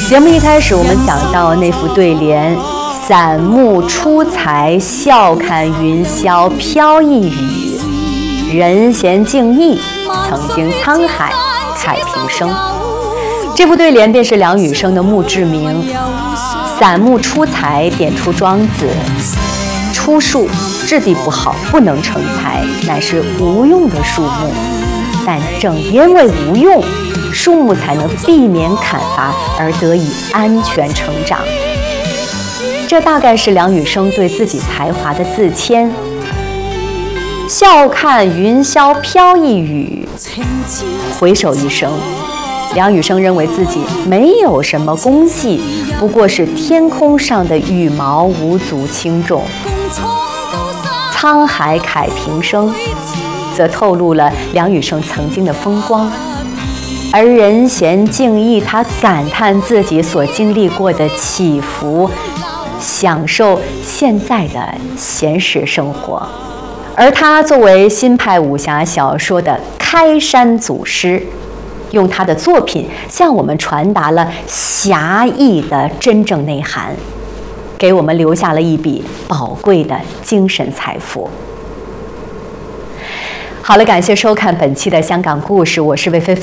节目一开始，我们讲到那副对联：散目出才，笑看云霄飘逸语。人闲静逸，曾经沧海慨平生。这副对联便是梁羽生的墓志铭。散目出才点出庄子：出树质地不好，不能成材，乃是无用的树木。但正因为无用，树木才能避免砍伐而得以安全成长。这大概是梁羽生对自己才华的自谦。笑看云霄飘逸语，回首一生，梁羽生认为自己没有什么功绩，不过是天空上的羽毛，无足轻重。沧海慨平生，则透露了梁羽生曾经的风光。而人闲静逸，他感叹自己所经历过的起伏，享受现在的闲适生活。而他作为新派武侠小说的开山祖师，用他的作品向我们传达了侠义的真正内涵，给我们留下了一笔宝贵的精神财富。好了，感谢收看本期的香港故事，我是魏菲菲。